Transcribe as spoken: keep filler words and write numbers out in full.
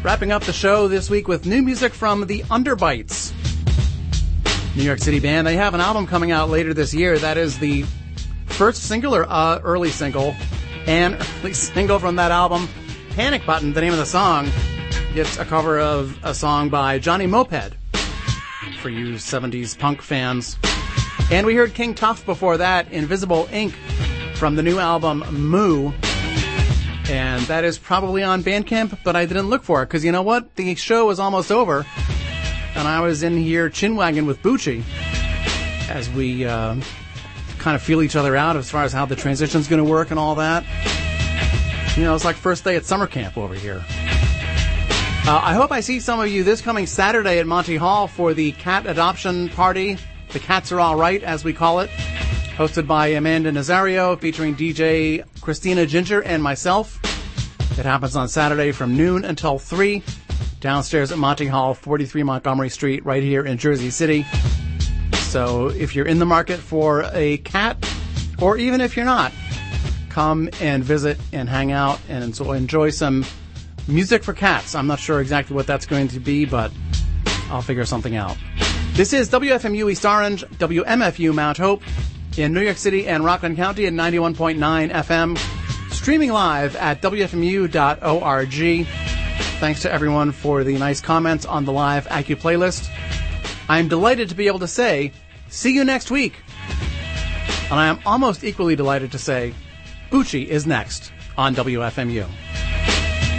Wrapping up the show this week with new music from the Underbites, New York City band. They have an album coming out later this year. That is the first single or uh, early single, and early single from that album, Panic Button, the name of the song. It's a cover of a song by Johnny Moped, for you seventies punk fans. And we heard King Tuff before that, Invisible Ink, from the new album Moo. And that is probably on Bandcamp, but I didn't look for it, because you know what? The show was almost over, and I was in here chinwagging with Bucci as we uh, kind of feel each other out as far as how the transition's going to work and all that. You know, it's like first day at summer camp over here. Uh, I hope I see some of you this coming Saturday at Monty Hall for the cat adoption party. The Cats Are All Right, as we call it. Hosted by Amanda Nazario, featuring D J Christina Ginger and myself. It happens on Saturday from noon until three, downstairs at Monty Hall, forty-three Montgomery Street, right here in Jersey City. So if you're in the market for a cat, or even if you're not, come and visit and hang out and enjoy some music for cats. I'm not sure exactly what that's going to be, but I'll figure something out. This is W F M U East Orange, W M F U Mount Hope, in New York City and Rockland County at ninety-one point nine F M, streaming live at W F M U dot org. Thanks to everyone for the nice comments on the live Acu playlist. I'm delighted to be able to say, see you next week. And I am almost equally delighted to say, Bucci is next on W F M U.